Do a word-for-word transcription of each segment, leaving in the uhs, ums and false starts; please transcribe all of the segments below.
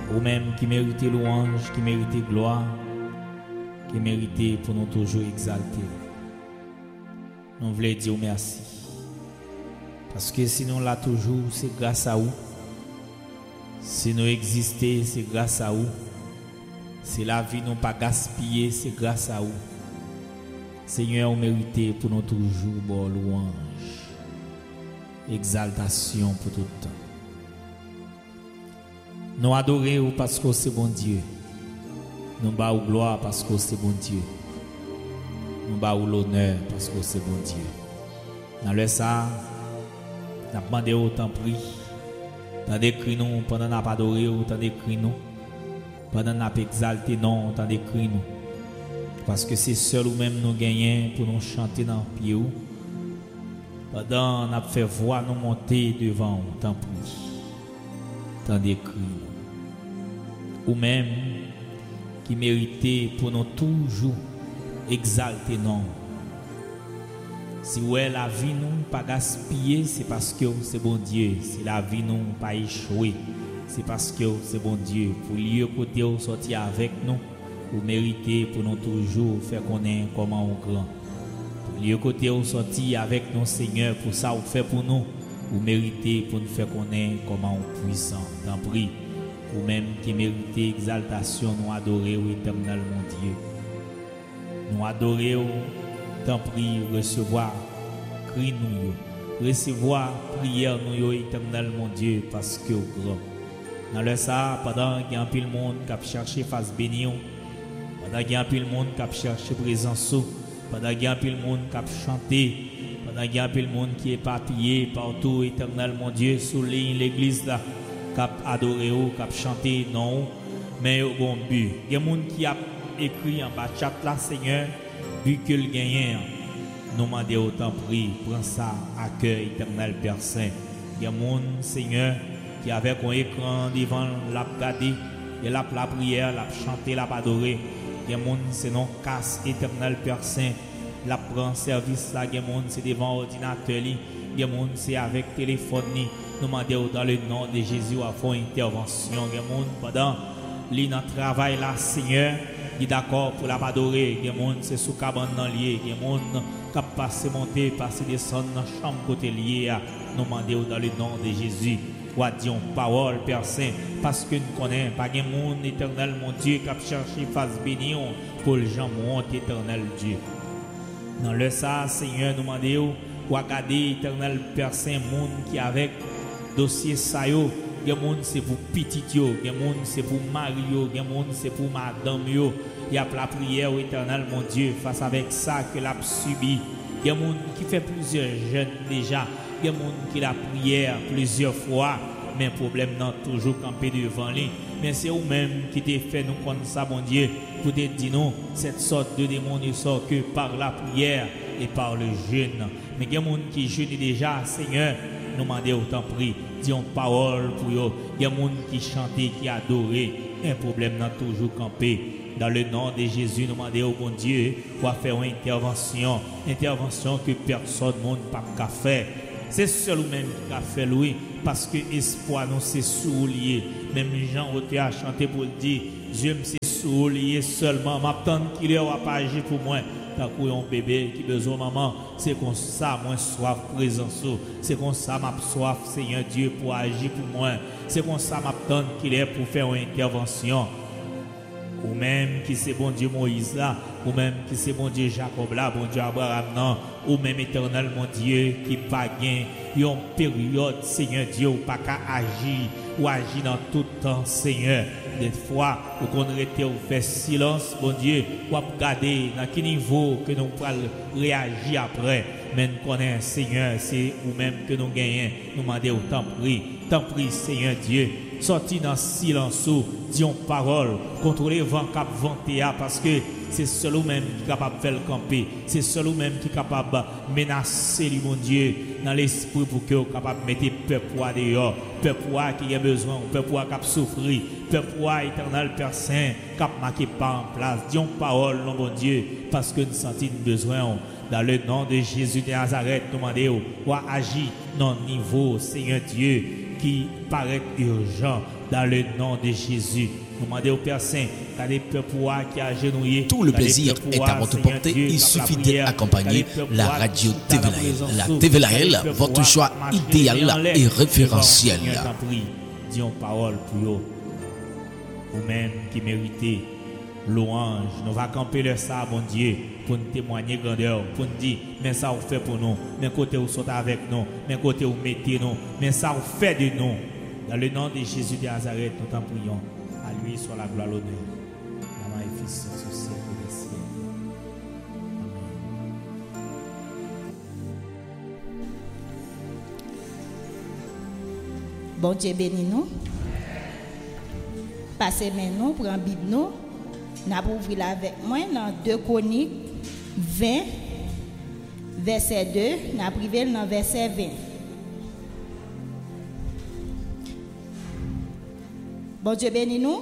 Ou même qui méritait louange, qui méritait gloire, qui méritait pour nous toujours exalter. Nous voulons dire merci. Parce que si nous l'avons toujours, c'est grâce à vous. Si nous existons, c'est grâce à vous. Si la vie nous pas gaspillée, c'est grâce à vous. Seigneur, vous méritez pour nous toujours bon louange, exaltation pour tout le temps. Nous adorons parce que c'est bon Dieu. Nous bâtons gloire parce que c'est bon Dieu. Nous bâtons l'honneur parce que c'est bon Dieu. Dans le ça, nous avons demandé autant prix. Tant d'écrit nous, pendant que nous avons adoré, autant d'écrit nous. Pendant que nous avons exalté, non, autant d'écrit nous. Parce que c'est seul ou même nous gagnons pour nous chanter dans le pied. Pendant que nous avons fait voix nous monter devant, tant prix. Tant d'écrit ou même qui méritait pour nous toujours exalter non. Si ouais la vie nous pas gaspiller, c'est parce que c'est bon Dieu. Si la vie nous pas échouer, c'est parce que c'est bon Dieu. Pour lieu côté ou sortir avec nous, ou mériter pour nous toujours faire connaître comment on grand. Pour lieu côté ou sortir avec nous Seigneur, pour ça ou fait pour nous, ou mériter pour nous faire connaître comment on puissant. T'en prie. Ou même qui mérite exaltation, nous adorer au éternel mon Dieu. Nous adorer, t'en prie, recevoir cri nous, recevoir prière nous, éternel mon Dieu, parce que grand. Dans le ça, pendant qu'il y a un peu le monde qui a cherché face béni, pendant qu'il y a un peu le monde qui a cherché présence, pendant qu'il y a un peu le monde qui a chanté, pendant qu'il y a un peu le monde qui est éparpillé partout, éternel mon Dieu, sous l'église là. Cap adoré ou cap chanté non mais au bon but. Il y a des gens qui a écrit en bas chat là Seigneur vu que le gagnant nous demandons autant prix prends ça à cœur éternel Père Saint. Il y a des gens Seigneur qui avec un écran devant l'a regarder et la la prière l'a chanter l'a adorer. Il y a des gens c'est non casse éternel Père Saint la prend service là. Il y a des gens c'est devant ordinateur li. Il y a des gens c'est avec téléphone ni. Nous demandons dans le nom de Jésus à faire une intervention. Il y a des gens pendant le travail là, Seigneur, qui est d'accord pour l'adorer. Il y a des gens c'est sous cabane dans lié. Il y a des gens qui passent monter, passer descendre dans la chambre côté lié. Nous demandons dans le nom de Jésus. Quoi dire une parole, Père Saint, parce que nous connaissons pas de monde éternel, mon Dieu, qui a cherché face béni pour le gens monte éternel Dieu. Dans le ça, Seigneur, nous demandons pour regarder éternel Père Saint, monde qui avec dossier ça yo, il y a des gens c'est pour petit yo, il y a des gens c'est pour Mario, il y a des gens c'est pour madame yo. Il y a la prière au éternel mon Dieu face avec ça que l'a subi. Il y a des gens qui fait plusieurs jeunes déjà, il y a des gens qui la prière plusieurs fois, mais le problème n'a toujours campé devant lui. Mais c'est vous-même qui t'ai fait nous connaître ça mon Dieu pour te dire non, cette sorte de démon ne sort que par la prière et par le jeûne. Mais il y a des gens qui jeûnent déjà, Seigneur, nous demandons autant prix. Disons parole pour eux. Il y a des gens qui chantent, qui adorent. Un problème n'a toujours campé. Dans le nom de Jésus, nous demandons au bon Dieu pour faire une intervention. Intervention que personne ne peut pas faire. C'est seul ou même qui a fait lui. Parce que l'espoir nous c'est soulié. Même Jean Oté a chanté pour le dire Dieu me c'est soulié seulement. M'attends qu'il ait pas agir pour moi. Tant un bébé qui a besoin de maman, c'est comme ça, moi, soif présence. C'est comme ça, ma soif, Seigneur Dieu, pour agir pour moi. C'est comme ça, ma tante qu'il est pour faire une intervention. Ou même qui c'est bon Dieu Moïse là, ou même qui c'est bon Dieu Jacob là, bon Dieu Abraham non, ou même éternel mon Dieu qui pas gain, il y a une période, Seigneur Dieu, ou pas qu'à agir, ou agir dans tout temps, Seigneur. Des fois, ou qu'on rete ou fait silence, bon Dieu, ou à regarder dans quel niveau que nous pouvons réagir après. Mais nous connaissons, Seigneur, c'est ou même que nous gagnons, nous demandons tant prie, tant prie, Seigneur Dieu. Sorti dans le silence, disons parole, contrôler le vent qui a vanté, parce que c'est seul ou même qui est capable de faire le camper, c'est seul ou même qui est capable de menacer le bon Dieu dans l'esprit pour que vous soyez capable de mettre le peuple dehors, le peuple qui a besoin, le peuple qui a souffert, le peuple éternel Père Saint qui a marqué pas en place. Disons parole, non bon Dieu, parce que nous sentons besoin. Dans le nom de Jésus de Nazareth, nous demandons ou agir dans le niveau, Seigneur Dieu, qui paraît urgent. dans le nom de Jésus. Nous demandons au Père Saint, car les peuples qui a agenouillé. Tout le plaisir est à votre portée. Il suffit d'accompagner la radio T V Lahel. La T V Lahel, votre choix idéal et référentiel. Disons parole pour eux. Vous-même qui méritez louange. Nous va camper le ça, bon Dieu, pour nous témoigner grandeur, pour nous dire, mais ça vous fait pour nous, mais côté vous sautez avec nous, mais côté vous mettez nous, mais ça vous fait de nous. Dans le nom de Jésus de Nazareth, nous t'en prions. À lui soit la gloire, l'honneur, la magnificence au ciel et des cieux. Amen. Bon Dieu bénis nous. Passez maintenant, prenez la Bible nous. Nous avons ouvert avec moi dans deux Chroniques vingt, verset deux, nous avons privé dans verset vingt. Bon Dieu bénis nous.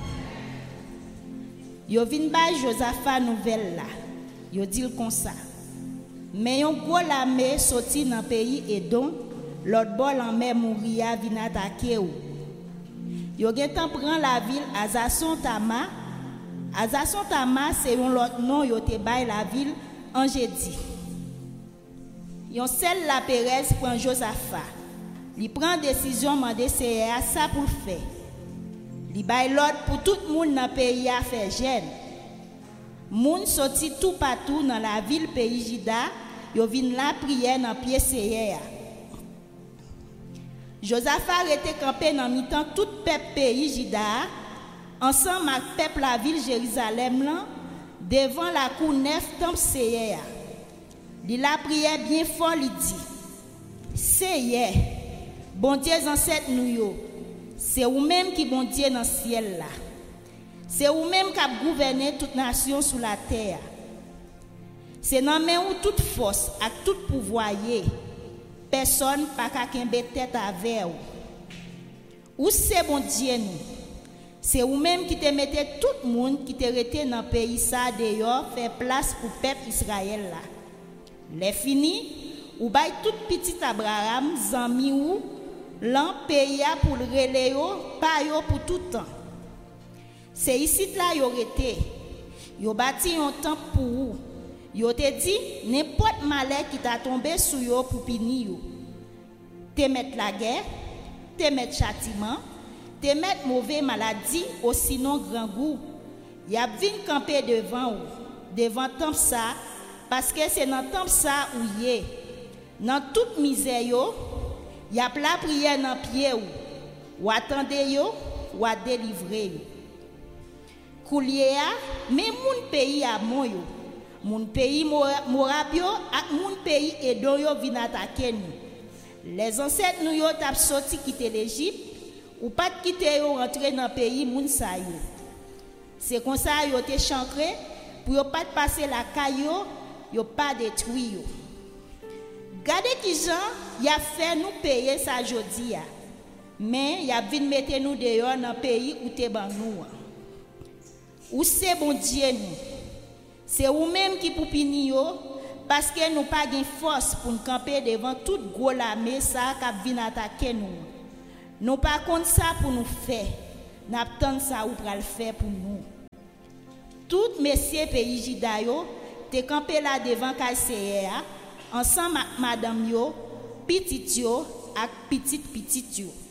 Yo vinn ba Josaphat nouvelle là. Yo dit comme ça. Mais yon gros l'armée sorti dans pays Edom, l'autre bord en mer Mouria vinn attaquer ou. Yo gen temps prend la ville Azason Tama. Azason Tama c'est un autre nom yo te bay la ville en jeudi. Yon seul la Pérez prend Josaphat. Il prend décision mandé c'est ça pour faire. Li bay l'ordre pour tout le monde dans le pays à faire gêne. Moun sorti tout partout dans la ville pays Juda, yo vinn la prière dans pied Seigneur. Josaphat était campé dans mi-temps tout peuple pays Juda, ensemble avec peuple la ville Jérusalem là, devant la cour neuf temple Seigneur. Li la prière bien fort li dit: Seigneur, bon Dieu ancêtre nous yo. C'est vous-même qui bon Dieu dans le ciel là. C'est vous-même qui a gouverné toute nation sur la terre. C'est dans main où toute force et tout pouvoir y. Personne pas qu'à kembe tête avec vous. Ou c'est bon Dieu nous. C'est vous-même qui te mettez tout le monde qui te rete dans le pays ça dehors faire place pour peuple Israël là. Les fini ou bay tout petit Abraham zami ou l'an pays pour le relais pas yo pour tout temps. C'est ici là yo rete. Yo bâti un temple pour vous. Yo te dit n'importe malheur qui t'a tombé sur yo pour pini yo. Te mettre la guerre, te mettre châtiment, te mettre mauvais maladie ou sinon grand goût. Y a vinn camper devant ou, devant temple ça parce que c'est dans temple ça où y est. Dans toute misère yo, y a la prière dans pied ou, ou attendez yo, ou à délivrer yo. Koulier a, mais mon pays a mon yo. Mon pays Morabio ak mon pays Edom yo vinn attaquer nous. Les ancêtres nous yo t'a sorti quitter l'Égypte ou pas quitter yo rentrer dans pays moun sa yo. C'est comme ça yo te chancré pour yo pas passer la caillou, yo pas détruit yo. Gardez qui gens y a fait nous payer ça jodi a. Mais y a vinn mettre nous dehors dans pays où te ban nous. Ou c'est bon Dieu nous. C'est vous-même qui pour punir parce que nous pas gain force pour nous camper devant toute gros l'armée ça qui vient attaquer nous. Nous pas contre ça pour nous faire. N'attend ça ou pour le faire pour nous. Tout messieurs pays Juda yo te campé là devant Kaseya ensemble avec madame yo, petit yo ak petite petite yo.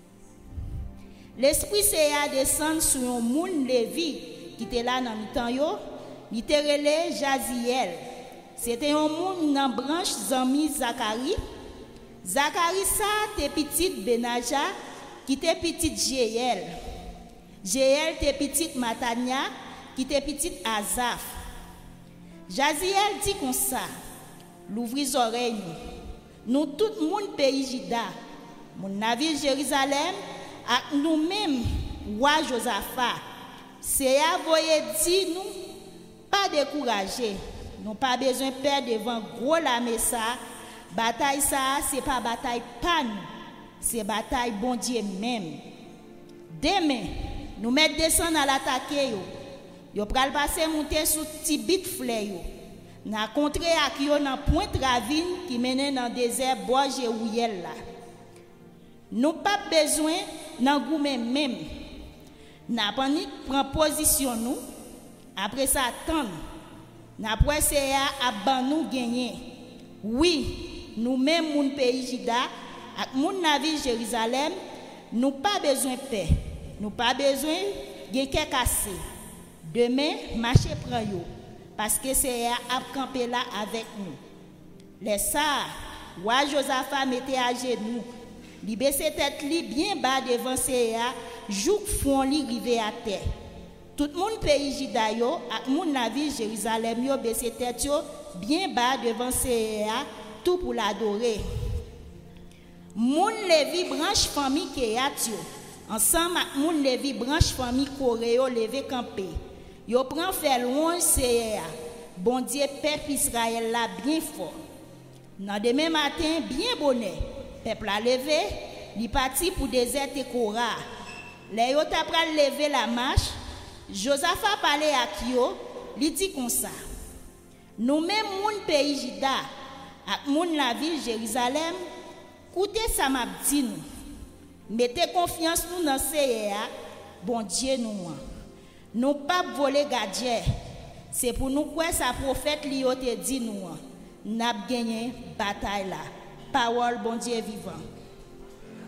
L'esprit Seigneur descend sur un moun Lévi qui était là dans le temps yo. Il était relé Jaziel. C'était un monde dans branche Zami Zacharie. Zacharie ça était petite Benaja qui était petite Jéel. Jéel était petite Matania qui était petite Azaf. Jaziel dit comme ça. L'ouvrir les oreilles nous. Nous tout le monde pays Juda. Mon navire Jérusalem à nous-mêmes roi Josaphat. C'est à voyer dit nous pas décourager. Nous pas besoin de perdre devant gros l'armée ça. Bataille ça, c'est pas bataille pas nous. C'est bataille bon Dieu même. Demain, nous mettre descendre à l'attaquer yo. Yo pral passer monter sous Tibit fleur yo. Na contre ak yo dans Pointe Ravine qui mène dans désert bois Jérouiel là. Nous pas besoin dans goumé même. N'a pas ni prend position nous. Après ça attendre. N'a pas essayer à ban nous gagner. Oui, nous même mon pays Juda, ak moun na ville Jérusalem, nous pas besoin de paix. Nous pas besoin de quelqu'un cassé. Demain, marché prend yo parce que c'est à camper là avec nous. Les ça, roi Josaphat mettait à genoux. Li baissait tête li bien bas devant Séa, jouk fond li rivé à terre. Tout le monde pays Juda yo, ak moun na ville Jérusalem yo baissait tête yo bien bas devant Séa, tout pour l'adorer. Moun Lévi branche famille Kéat yo, ensemble ak moun Lévi branche famille Coréo levé campé. Yo prend fait loin Séa. Bon Dieu peuple Israël là bien fort. Dans demain matin bien bonnet. Peuple a levé, il parti pour désert Tekora. Les yo t'a pral lever la marche. Josaphat parlait à Kyo, il dit comme ça. Nous même moun pays Juda, ak moun la ville Jérusalem, écoutez ça m'a dit nous. Mettez confiance nous dans Séa, bon Dieu nous. Nous pas voler gardien. C'est pour nous quoi ça prophète li yo te dit nous. N'a gagné bataille là. Parole bon Dieu vivant.